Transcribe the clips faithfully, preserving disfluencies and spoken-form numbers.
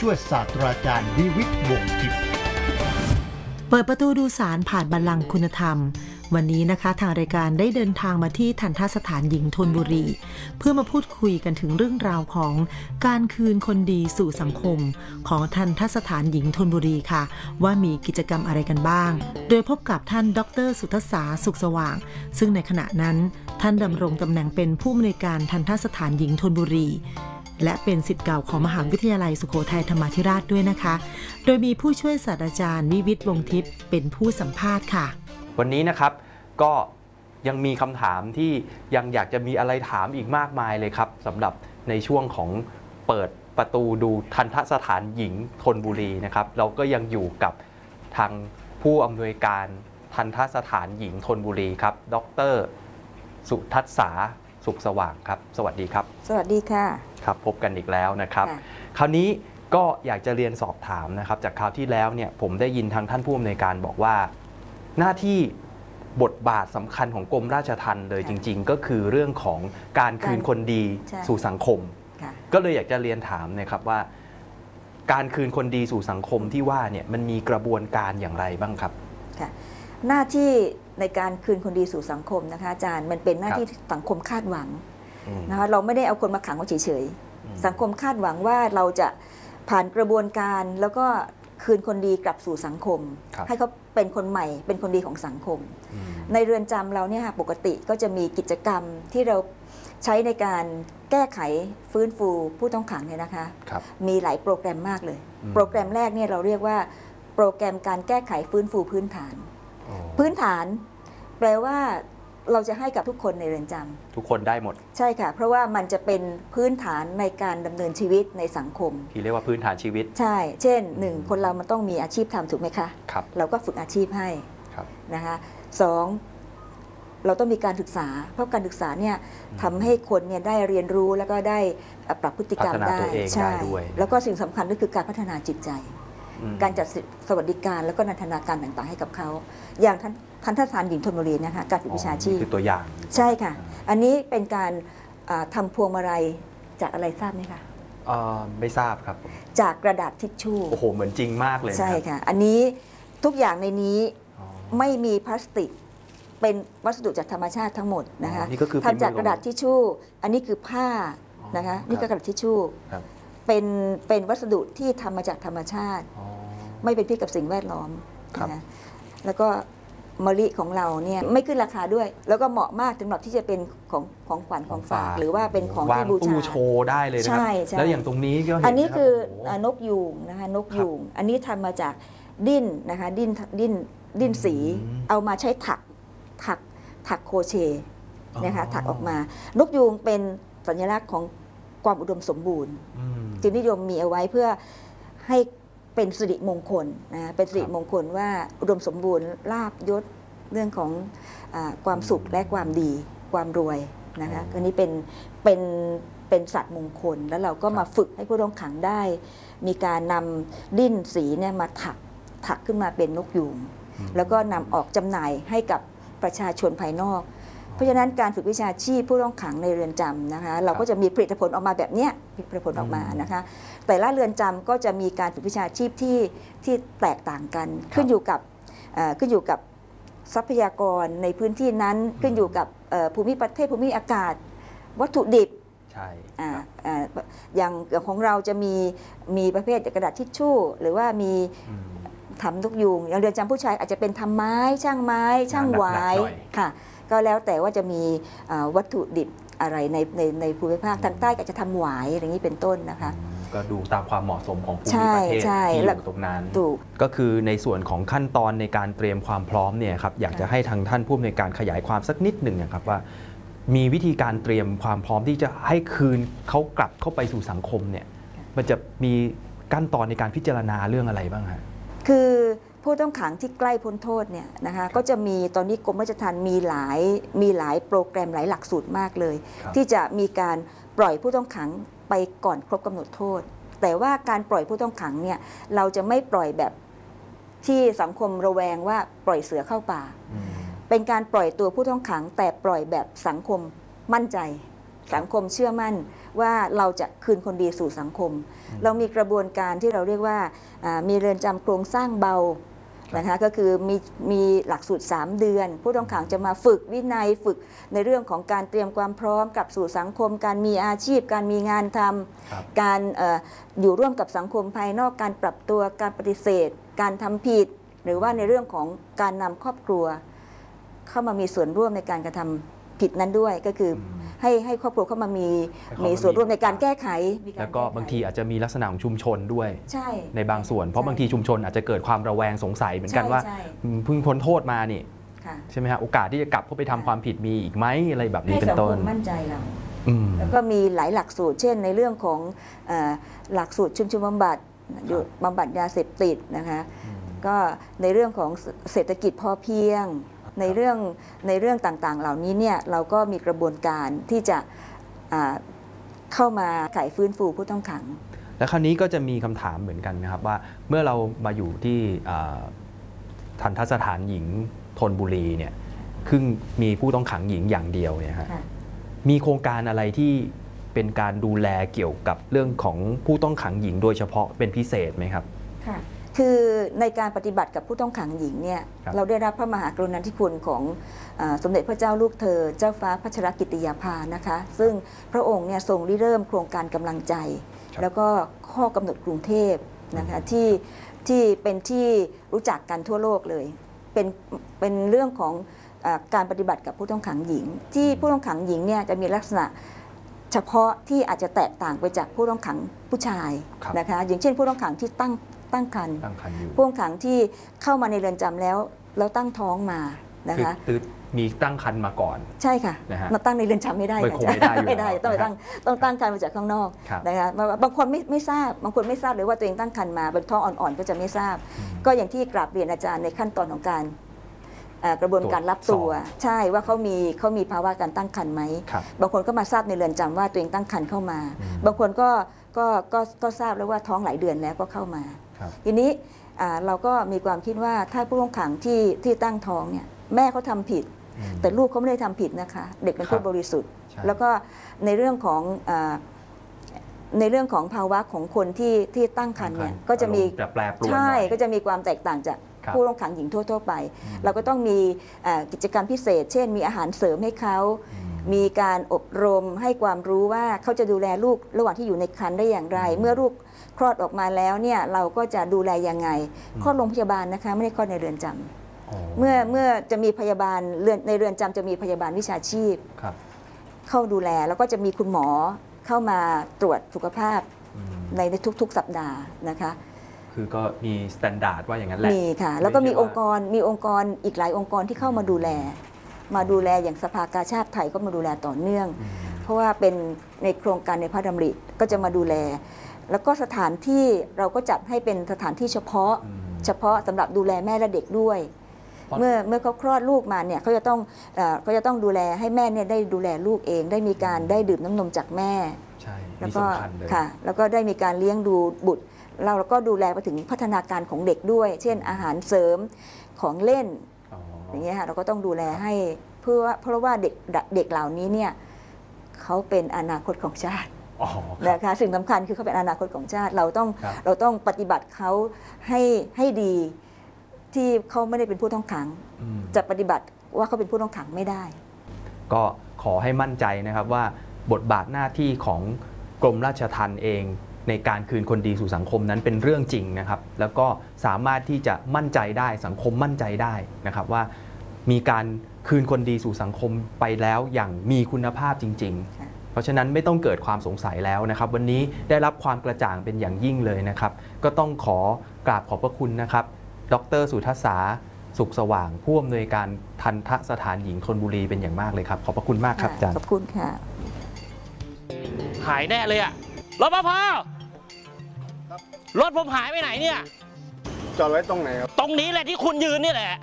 ช่วยศาสตราจารย์วิวิตร วงศ์ทิพย์เปิดประตูดูศาลผ่านบัลลังก์คุณธรรมวันนี้นะคะทางรายการได้เดินทางมาที่ทัณฑสถานหญิงธนบุรีเพื่อมาพูดคุยกันถึงเรื่องราวของการคืนคนดีสู่สังคมของทัณฑสถานหญิงธนบุรีค่ะว่ามีกิจกรรมอะไรกันบ้างโดยพบกับท่านดร.สุทัศษาสุขสว่างซึ่งในขณะนั้นท่านดำรงตำแหน่งเป็นผู้อำนวยการทัณฑสถานหญิงธนบุรีและเป็นศิษย์เก่าของมหาวิทยาลัยสุโขทัยธรรมาธิราชด้วยนะคะโดยมีผู้ช่วยศาสตราจารย์วิวิตร วงศ์ทิพย์เป็นผู้สัมภาษณ์ค่ะวันนี้นะครับก็ยังมีคำถามที่ยังอยากจะมีอะไรถามอีกมากมายเลยครับสำหรับในช่วงของเปิดประตูดูทัณฑสถานหญิงธนบุรีนะครับเราก็ยังอยู่กับทางผู้อำนวยการทัณฑสถานหญิงธนบุรีครับดร.สุทัศษาสุขสว่างครับสวัสดีครับสวัสดีค่ะครับพบกันอีกแล้วนะครับคราวนี้ก็อยากจะเรียนสอบถามนะครับจากคราวที่แล้วเนี่ยผมได้ยินทางท่านผู้อำนวยการบอกว่าหน้าที่บทบาทสำคัญของกรมราชทัณฑ์เลยจริงๆก็คือเรื่องของการคืนคนดีสู่สังคมก็เลยอยากจะเรียนถามนะครับว่าการคืนคนดีสู่สังคมที่ว่าเนี่ยมันมีกระบวนการอย่างไรบ้างครับค่ะหน้าที่ในการคืนคนดีสู่สังคมนะคะอาจารย์มันเป็นหน้าที่สังคมคาดหวังนะคะเราไม่ได้เอาคนมาขังไว้เฉยๆสังคมคาดหวังว่าเราจะผ่านกระบวนการแล้วก็คืนคนดีกลับสู่สังคมให้เขาเป็นคนใหม่เป็นคนดีของสังคมในเรือนจำเราเนี่ยปกติก็จะมีกิจกรรมที่เราใช้ในการแก้ไขฟื้นฟูผู้ต้องขังเนี่ยนะคะมีหลายโปรแกรมมากเลยโปรแกรมแรกเนี่ยเราเรียกว่าโปรแกรมการแก้ไขฟื้นฟูพื้นฐานพื้นฐานแปลว่าเราจะให้กับทุกคนในเรือนจำทุกคนได้หมดใช่ค่ะเพราะว่ามันจะเป็นพื้นฐานในการดำเนินชีวิตในสังคมที่เรียกว่าพื้นฐานชีวิตใช่เช่นหนึ่งคนเรามันต้องมีอาชีพทำถูกไหมคะครับเราก็ฝึกอาชีพให้นะคะสองเราต้องมีการศึกษาเพราะการศึกษาเนี่ยทำให้คนเนี่ยได้เรียนรู้แล้วก็ได้ปรับพฤติกรรมได้ใช่แล้วก็สิ่งสำคัญก็คือการพัฒนาจิตใจการจัดสวัสดิการแล้วก็นันทนาการต่างๆให้กับเขาอย่างท่านทัณฑสถานหญิงธนบุรีนะคะการฝึกวิชาชีพคือตัวอย่างใช่ค่ะอันนี้เป็นการทำพวงมาลัยจากอะไรทราบไหมคะไม่ทราบครับจากกระดาษทิชชู่โอ้โหเหมือนจริงมากเลยใช่ค่ะอันนี้ทุกอย่างในนี้ไม่มีพลาสติกเป็นวัสดุจากธรรมชาติทั้งหมดนะคะทำจากกระดาษทิชชู่อันนี้คือผ้านะคะนี่ก็กระดาษทิชชู่เป็นเป็นวัสดุที่ทำมาจากธรรมชาติไม่เป็นพิษกับสิ่งแวดล้อมนะคะแล้วก็มะลิของเราเนี่ยไม่ขึ้นราคาด้วยแล้วก็เหมาะมากสำหรับที่จะเป็นของของขวัญของฝากหรือว่าเป็นของที่บูชาโชว์ได้เลยนะครับแล้วอย่างตรงนี้ก็อันนี้คือนกยูงนะคะนกยูงอันนี้ทำมาจากดิ้นนะคะดิ้นดิ้นดิ้นสีเอามาใช้ถักถักถักโคเชต์นะคะถักออกมานกยูงเป็นสัญลักษณ์ของความอุดมสมบูรณ์จึงนิยมมีเอาไว้เพื่อให้เป็นสิริมงคลนะเป็นสิริมงคลว่าอุดมสมบูรณ์ลาภยศเรื่องของอความสุขและความดีความรวยนะคะอันนี้เป็นเป็นเป็นสัตว์มงคลแล้วเราก็มาฝึกให้ผู้ต้องขังได้มีการนำดิ้นสีเนี่ยมาถักถักขึ้นมาเป็นนกยูงแล้วก็นำออกจำหน่ายให้กับประชาชนภายนอกเพราะฉะนั้นการฝึกวิชาชีพผู้ต้องขังในเรือนจำนะคะเราก็จะมีผลิตผลออกมาแบบนี้ผลิตผลออกมานะคะแต่ละเรือนจำก็จะมีการฝึกวิชาชีพที่ที่แตกต่างกันขึ้นอยู่กับขึ้นอยู่กับทรัพยากรในพื้นที่นั้นขึ้นอยู่กับภูมิประเทศภูมิอากาศวัตถุดิบใช่อย่างของเราจะมีมีประเภทกระดาษทิชชู่หรือว่ามีทำนกยูงอย่างเรือนจำผู้ชายอาจจะเป็นทำไม้ช่างไม้ช่างหวายค่ะก็แล้วแต่ว่าจะมีวัตถุดิบอะไรในในในภูมิภาคทางใต้ก็จะทำหวายอย่างนี้เป็นต้นนะคะก็ดูตามความเหมาะสมของภูมิประเทศที่อยู่ตรงนั้นก็คือในส่วนของขั้นตอนในการเตรียมความพร้อมเนี่ยครับอยากจะให้ทางท่านผู้อำนวยการขยายความสักนิดหนึ่งนะครับว่ามีวิธีการเตรียมความพร้อมที่จะให้คืนเขากลับเข้าไปสู่สังคมเนี่ยมันจะมีขั้นตอนในการพิจารณาเรื่องอะไรบ้างฮะคือผู้ต้องขังที่ใกล้พ้นโทษเนี่ยนะคะก็จะมีตอนนี้กรมราชทัณฑ์มีหลายมีหลายโปรแกรมหลายหลักสูตรมากเลยที่จะมีการปล่อยผู้ต้องขังไปก่อนครบกำหนดโทษแต่ว่าการปล่อยผู้ต้องขังเนี่ยเราจะไม่ปล่อยแบบที่สังคมระแวงว่าปล่อยเสือเข้าป่าเป็นการปล่อยตัวผู้ต้องขังแต่ปล่อยแบบสังคมมั่นใจสังคมเชื่อมั่นว่าเราจะคืนคนดีสู่สังคม เรามีกระบวนการที่เราเรียกว่ามีเรือนจำโครงสร้างเบานะคะก็คือมีมีหลักสูตรสามเดือนผู้ต้องขังจะมาฝึกวินัยฝึกในเรื่องของการเตรียมความพร้อมกลับสู่สังคมการมีอาชีพการมีงานทำการ อ, ออยู่ร่วมกับสังคมภายนอกการปรับตัวการปฏิเสธการทำผิดหรือว่าในเรื่องของการนำครอบครัวเข้ามามีส่วนร่วมในการกระทำผิดนั้นด้วยก็คือให้ให้ครอบครัวเข้ามามีมีส่วนร่วมในการแก้ไขแล้วก็บางทีอาจจะมีลักษณะของชุมชนด้วยใช่ในบางส่วนเพราะบางทีชุมชนอาจจะเกิดความระแวงสงสัยเหมือนกันว่าเพิ่งพ้นโทษมานี่ใช่ไหมฮะโอกาสที่จะกลับเข้าไปทำความผิดมีอีกไหมอะไรแบบนี้เป็นต้นให้สังคมมั่นใจเราแล้วก็มีหลายหลักสูตรเช่นในเรื่องของหลักสูตรชุมชนบำบัดบำบัดยาเสพติดนะคะก็ในเรื่องของเศรษฐกิจพอเพียงในเรื่องในเรื่องต่างๆเหล่านี้เนี่ยเราก็มีกระบวนการที่จะเข้ามาไขฟื้นฟูผู้ต้องขังและคราวนี้ก็จะมีคำถามเหมือนกันนะครับว่าเมื่อเรามาอยู่ที่ทัณฑสถานหญิงธนบุรีเนี่ยซึ่งมีผู้ต้องขังหญิงอย่างเดียวเนี่ยฮะมีโครงการอะไรที่เป็นการดูแลเกี่ยวกับเรื่องของผู้ต้องขังหญิงโดยเฉพาะเป็นพิเศษไหมครับค่ะคือในการปฏิบัติกับผู้ต้องขังหญิงเนี่ยเราได้รับพระมหากรุณาธิคุณของสมเด็จพระเจ้าลูกเธอเจ้าฟ้าพัชรกิติยาภานะคะซึ่งพระองค์เนี่ยทรงริเริ่มโครงการกำลังใจแล้วก็ข้อกำหนดกรุงเทพนะคะที่ที่เป็นที่รู้จักกันทั่วโลกเลยเป็นเป็นเรื่องของการปฏิบัติกับผู้ต้องขังหญิงที่ผู้ต้องขังหญิงเนี่ยจะมีลักษณะเฉพาะที่อาจจะแตกต่างไปจากผู้ต้องขังผู้ชายนะคะอย่างเช่นผู้ต้องขังที่ตั้งตั้งครรภ์ผู้ต้องขังที่เข้ามาในเรือนจำแล้วแล้วตั้งท้องมานะคะคือมีตั้งครรภ์มาก่อนใช่ค่ะมาตั้งในเรือนจำไม่ได้ไม่ได้ไม่ได้ต้องไปตั้งต้องตั้งครรภ์มาจากข้างนอกนะคะบางคนไม่ไม่ทราบบางคนไม่ทราบเลยว่าตัวเองตั้งครรภ์มาเป็นท้องอ่อนๆก็จะไม่ทราบก็อย่างที่กราบเรียนอาจารย์ในขั้นตอนของการกระบวนการรับตัวใช่ว่าเขามีเขามีภาวะการตั้งครรภ์ไหมบางคนก็มาทราบในเรือนจำว่าตัวเองตั้งครรภ์เข้ามาบางคนก็ก็ก็ก็ทราบแล้วว่าท้องหลายเดือนแล้วก็เข้ามาทีนี้เราก็มีความคิดว่าถ้าผู้ต้องขังที่ที่ตั้งท้องเนี่ยแม่เขาทำผิดแต่ลูกเขาไม่ได้ทำผิดนะคะเด็กเป็นผู้บริสุทธิ์แล้วก็ในเรื่องของในเรื่องของภาวะของคนที่ที่ตั้งครรภ์เนี่ยก็จะมีใช่ก็จะมีความแตกต่างจากผู้ต้องขังหญิงทั่วๆไปเราก็ต้องมีกิจกรรมพิเศษเช่นมีอาหารเสริมให้เขามีการอบรมให้ความรู้ว่าเขาจะดูแลลูกระหว่างที่อยู่ในครรภ์ได้อย่างไรเมื่อลูกคลอดออกมาแล้วเนี่ยเราก็จะดูแลยังไงคลอดโรงพยาบาลนะคะไม่ได้คลอดในเรือนจำเมื่อเมื่อจะมีพยาบาลในเรือนจำจะมีพยาบาลวิชาชีพเข้าดูแลแล้วก็จะมีคุณหมอเข้ามาตรวจสุขภาพในทุกๆสัปดาห์นะคะคือก็มีมาตรฐานว่าอย่างนั้นแหละมีค่ะแล้วก็มีองค์กรมีองค์กรอีกหลายองค์กรที่เข้ามาดูแลมาดูแลอย่างสภากาชาดไทยก็มาดูแลต่อเนื่องเพราะว่าเป็นในโครงการในพระดำริก็จะมาดูแลแล้วก็สถานที่เราก็จัดให้เป็นสถานที่เฉพาะเฉพาะสำหรับดูแลแม่และเด็กด้วยเมื่อเมื่อเขาคลอดลูกมาเนี่ยเขาจะต้องเขาจะต้องดูแลให้แม่เนี่ยได้ดูแลลูกเองได้มีการได้ดื่มน้ำนมจากแม่ใช่แล้วก็ค่ะแล้วก็ได้มีการเลี้ยงดูบุตรเราก็ดูแลไปถึงพัฒนาการของเด็กด้วยเช่นอาหารเสริมของเล่นอย่างเงี้ยค่ะเราก็ต้องดูแลให้เพื่อเพราะว่าเด็กเด็กเหล่านี้เนี่ยเขาเป็นอนาคตของชาตินะคะสิ่งสำคัญคือเขาเป็นอนาคตของชาติเราต้องเราต้องปฏิบัติเขาให้ให้ดีที่เขาไม่ได้เป็นผู้ต้องขังจะปฏิบัติว่าเขาเป็นผู้ต้องขังไม่ได้ก็ขอให้มั่นใจนะครับว่าบทบาทหน้าที่ของกรมราชทัณฑ์เองในการคืนคนดีสู่สังคมนั้นเป็นเรื่องจริงนะครับแล้วก็สามารถที่จะมั่นใจได้สังคมมั่นใจได้นะครับว่ามีการคืนคนดีสู่สังคมไปแล้วอย่างมีคุณภาพจริงๆเพราะฉะนั้นไม่ต้องเกิดความสงสัยแล้วนะครับวันนี้ได้รับความกระจ่างเป็นอย่างยิ่งเลยนะครับก็ต้องขอกราบขอบพระคุณนะครับดร.สุทัศสาสุขสว่างผู้อำนวยการทัณฑสถานหญิงธนบุรีเป็นอย่างมากเลยครับขอบพระคุณมากครับอาจารย์ขอบคุณค่ะหายแน่เลยอะรปภรถผมหายไปไหนเนี่ยจอดไว้ตรงไหนครับตรงนี้แหละที่คุณยืนนี่แหละ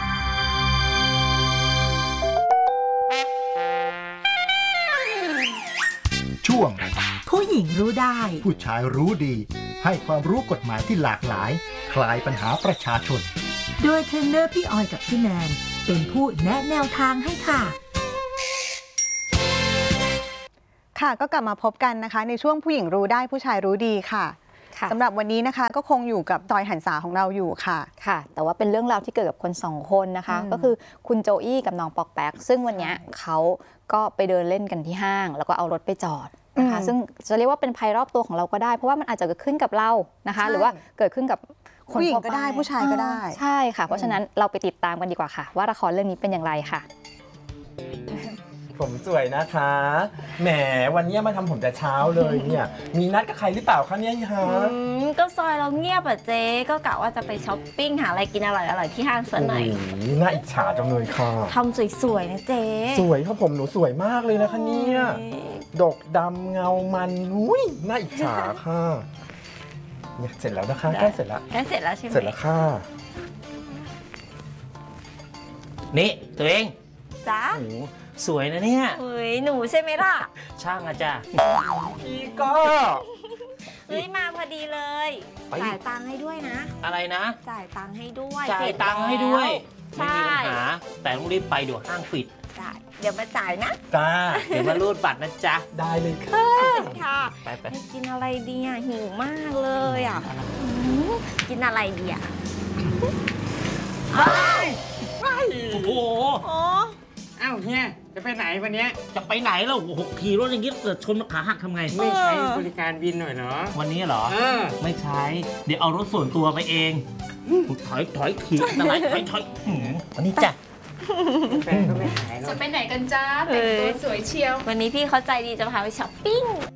ช่วงผู้หญิงรู้ได้ผู้ชายรู้ดีให้ความรู้กฎหมายที่หลากหลายคลายปัญหาประชาชนโดยเทรนเนอร์พี่ออยกับพี่แนนเป็นผู้แนะแนวทางให้ค่ะค่ะก็กลับมาพบกันนะคะในช่วงผู้หญิงรู้ได้ผู้ชายรู้ดีค่ะค่ะสำหรับวันนี้นะคะก็คงอยู่กับจอยหันษาของเราอยู่ค่ะค่ะ แต่ว่าเป็นเรื่องราวที่เกิดกับคนสองคนนะคะอืมก็คือคุณโจอี้กับน้องปอกแป๊กซึ่งวันเนี้ยเขาก็ไปเดินเล่นกันที่ห้าง แล้วก็เอารถไปจอดนะคะ ซึ่งจะเรียกว่าเป็นภัยรอบตัวของเราก็ได้ เพราะว่ามันอาจจะเกิดขึ้นกับเรานะคะ หรือว่าเกิดขึ้นกับคนผู้หญิงทั่วก็ได้ปผู้ชายก็ได้อ่าใช่ค่ะ เพราะฉะนั้นเราไปติดตามกันดีกว่าค่ะ ว่าละครเรื่องนี้เป็นอย่างไรค่ะผมสวยนะคะ แหมวันนี้มาทำผมแต่เช้าเลยเนี่ย มีนัดกับใครหรือเปล่าคะเนี่ยฮะอืมก็ซอยเราเงียบอะเจ๊ก็กะว่าจะไปช้อปปิ้งหาอะไรกินอร่อยๆที่ห้างสักหน่อยโอ้ยน่าอิจฉาจังเลยค่ะทำสวยๆนะเจ๊สวยครับผมหนูสวยมากเลยนะคะเนี่ยดกดำเงามันอุ้ยน่าอิจฉาค่ะเนี่ยเสร็จแล้วนะคะใกล้เสร็จแล้วได้เสร็จแล้วใช่ไหมเสร็จแล้วค่ะนี่ตัวเองจ้าโอ้โหสวยนะเนี่ยเฮ้ยหนูใช่ไหมล่ะช่างอะจ้ะพี่ก็เฮ้ยมาพอดีเลยไปจ่ายตังค์ให้ด้วยนะอะไรนะจ่ายตังค์ให้ด้วยจ่ายเสร็จตังค์ให้ด้วยใช่ไม่มีปัญหา แต่ต้องรีบไปเดี๋ยวห้างปิดจ่ายเดี๋ยวมาจ่ายนะจ้าเดี๋ยวมารูดบัตรนะจ๊ะได้เลยค่ะค่ะไปไปไปกินอะไรดีอ่ะหิวมากเลยอ่ะอืมกินอะไรดีอ่ะโอ้โหโอ้อ้าวเฮียจะไปไหนวันเนี้ยจะไปไหนแล้วโอ้โหขี่รถอย่างนี้เกิดชนขาหักทำไงไม่ใช้บริการวินหน่อยเหรอวันนี้เหรอเออไม่ใช้ เดี๋ยวเอารถส่วนตัวไปเอง ถอยถอยขี่อะไรถอยถอยหืมอันนี้จ้ะแฟนก็ไม่หายหรอกจะไปไหนกันจ้าแต่งตัวสวยเชียววันนี้พี่เขาใจดีจะพาไปช้อปปิ้ง